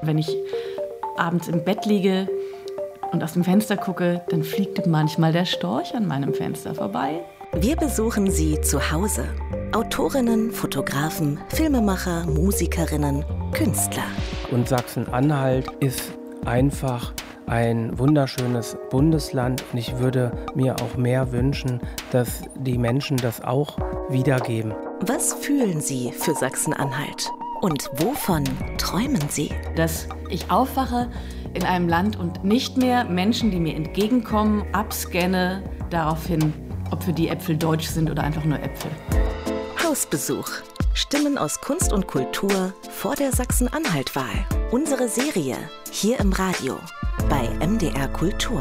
Wenn ich abends im Bett liege und aus dem Fenster gucke, dann fliegt manchmal der Storch an meinem Fenster vorbei. Wir besuchen Sie zu Hause. Autorinnen, Fotografen, Filmemacher, Musikerinnen, Künstler. Und Sachsen-Anhalt ist einfach ein wunderschönes Bundesland. Und ich würde mir auch mehr wünschen, dass die Menschen das auch wiedergeben. Was fühlen Sie für Sachsen-Anhalt? Und wovon träumen Sie? Dass ich aufwache in einem Land und nicht mehr Menschen, die mir entgegenkommen, abscanne daraufhin, ob für die Äpfel deutsch sind oder einfach nur Äpfel. Hausbesuch. Stimmen aus Kunst und Kultur vor der Sachsen-Anhalt-Wahl. Unsere Serie hier im Radio bei MDR Kultur.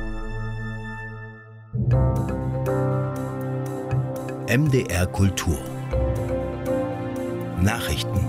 MDR Kultur. Nachrichten.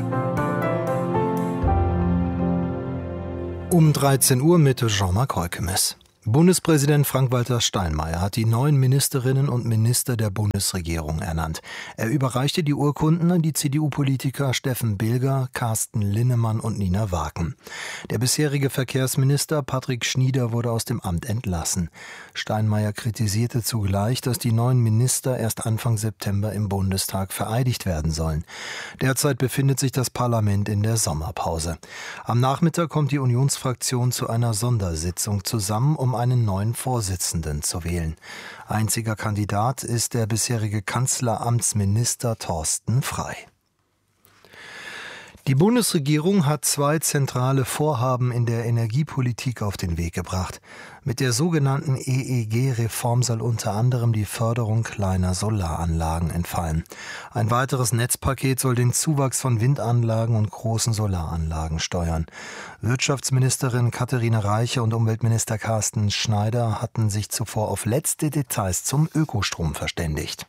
Um 13 Uhr mit Jean-Marc Heukemes. Bundespräsident Frank-Walter Steinmeier hat die neuen Ministerinnen und Minister der Bundesregierung ernannt. Er überreichte die Urkunden an die CDU-Politiker Steffen Bilger, Carsten Linnemann und Nina Wagen. Der bisherige Verkehrsminister Patrick Schnieder wurde aus dem Amt entlassen. Steinmeier kritisierte zugleich, dass die neuen Minister erst Anfang September im Bundestag vereidigt werden sollen. Derzeit befindet sich das Parlament in der Sommerpause. Am Nachmittag kommt die Unionsfraktion zu einer Sondersitzung zusammen, um einen neuen Vorsitzenden zu wählen. Einziger Kandidat ist der bisherige Kanzleramtsminister Thorsten Frey. Die Bundesregierung hat 2 zentrale Vorhaben in der Energiepolitik auf den Weg gebracht. Mit der sogenannten EEG-Reform soll unter anderem die Förderung kleiner Solaranlagen entfallen. Ein weiteres Netzpaket soll den Zuwachs von Windanlagen und großen Solaranlagen steuern. Wirtschaftsministerin Katharina Reiche und Umweltminister Carsten Schneider hatten sich zuvor auf letzte Details zum Ökostrom verständigt.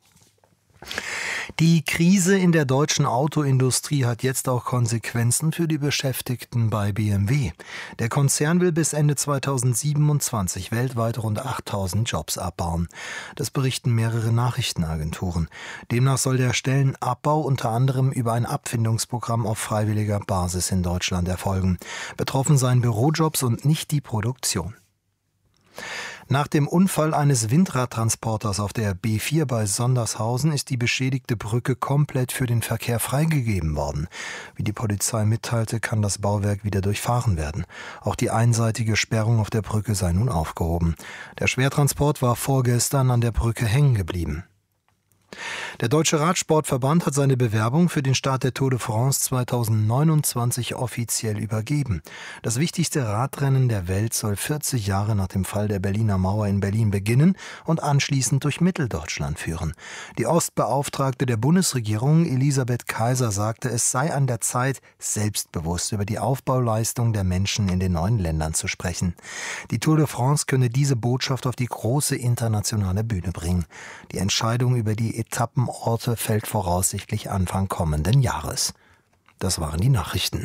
Die Krise in der deutschen Autoindustrie hat jetzt auch Konsequenzen für die Beschäftigten bei BMW. Der Konzern will bis Ende 2027 weltweit rund 8.000 Jobs abbauen. Das berichten mehrere Nachrichtenagenturen. Demnach soll der Stellenabbau unter anderem über ein Abfindungsprogramm auf freiwilliger Basis in Deutschland erfolgen. Betroffen seien Bürojobs und nicht die Produktion. Nach dem Unfall eines Windradtransporters auf der B4 bei Sondershausen ist die beschädigte Brücke komplett für den Verkehr freigegeben worden. Wie die Polizei mitteilte, kann das Bauwerk wieder durchfahren werden. Auch die einseitige Sperrung auf der Brücke sei nun aufgehoben. Der Schwertransport war vorgestern an der Brücke hängen geblieben. Der Deutsche Radsportverband hat seine Bewerbung für den Start der Tour de France 2029 offiziell übergeben. Das wichtigste Radrennen der Welt soll 40 Jahre nach dem Fall der Berliner Mauer in Berlin beginnen und anschließend durch Mitteldeutschland führen. Die Ostbeauftragte der Bundesregierung, Elisabeth Kaiser, sagte, es sei an der Zeit, selbstbewusst über die Aufbauleistung der Menschen in den neuen Ländern zu sprechen. Die Tour de France könne diese Botschaft auf die große internationale Bühne bringen. Die Entscheidung über die Etappenorte fällt voraussichtlich Anfang kommenden Jahres. Das waren die Nachrichten.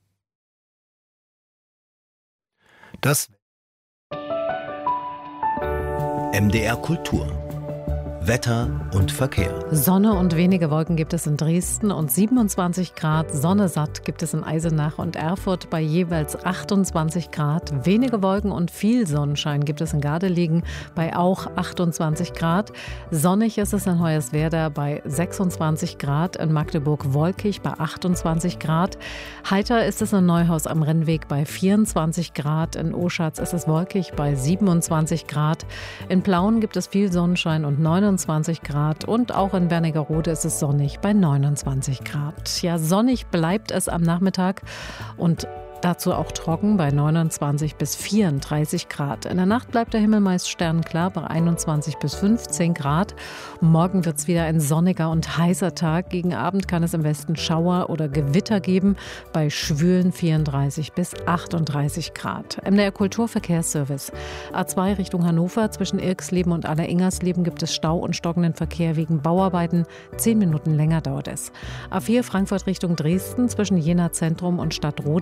Das MDR Kultur. Wetter und Verkehr. Sonne und wenige Wolken gibt es in Dresden und 27 Grad. Sonne satt gibt es in Eisenach und Erfurt bei jeweils 28 Grad. Wenige Wolken und viel Sonnenschein gibt es in Gardelegen bei auch 28 Grad. Sonnig ist es in Hoyerswerda bei 26 Grad. In Magdeburg wolkig bei 28 Grad. Heiter ist es in Neuhaus am Rennweg bei 24 Grad. In Oschatz ist es wolkig bei 27 Grad. In Plauen gibt es viel Sonnenschein und 29 Grad und auch in Wernigerode ist es sonnig bei 29 Grad. Ja, sonnig bleibt es am Nachmittag und dazu auch trocken bei 29 bis 34 Grad. In der Nacht bleibt der Himmel meist sternklar bei 21 bis 15 Grad. Morgen wird es wieder ein sonniger und heißer Tag. Gegen Abend kann es im Westen Schauer oder Gewitter geben bei schwülen 34 bis 38 Grad. MDR Kulturverkehrsservice. A2 Richtung Hannover zwischen Irxleben und Alleringersleben gibt es Stau und stockenden Verkehr wegen Bauarbeiten. 10 Minuten länger dauert es. A4 Frankfurt Richtung Dresden zwischen Jena Zentrum und Stadtroda gibt es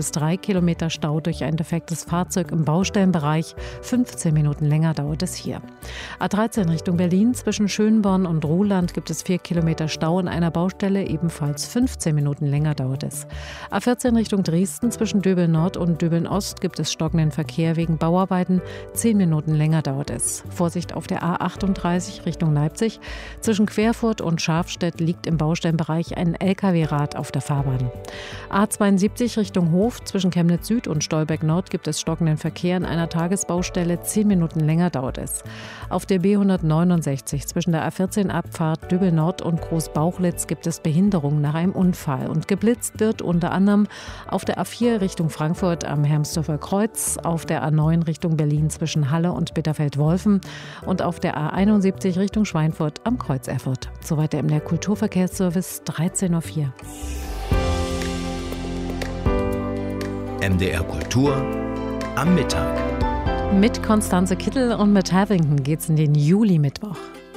es 3 Kilometer Stau durch ein defektes Fahrzeug im Baustellenbereich. 15 Minuten länger dauert es hier. A13 Richtung Berlin, zwischen Schönborn und Ruhland gibt es 4 Kilometer Stau in einer Baustelle, ebenfalls 15 Minuten länger dauert es. A14 Richtung Dresden, zwischen Döbeln Nord und Döbeln Ost gibt es stockenden Verkehr wegen Bauarbeiten. 10 Minuten länger dauert es. Vorsicht auf der A38 Richtung Leipzig. Zwischen Querfurt und Schafstedt liegt im Baustellenbereich ein LKW-Rad auf der Fahrbahn. A72 Richtung Hof, zwischen Chemnitz Süd und Stolberg Nord gibt es stockenden Verkehr in einer Tagesbaustelle. 10 Minuten länger dauert es. Auf der B169 zwischen der A14-Abfahrt Döbeln Nord und Großbauchlitz gibt es Behinderungen nach einem Unfall. Und geblitzt wird unter anderem auf der A4 Richtung Frankfurt am Hermsdorfer Kreuz, auf der A9 Richtung Berlin zwischen Halle und Bitterfeld-Wolfen und auf der A71 Richtung Schweinfurt am Kreuz Erfurt. Soweit der MDR Kulturverkehrsservice, 13.04 Uhr. MDR Kultur am Mittag. Mit Konstanze Kittel und mit Havington geht's in den Juli-Mittwoch.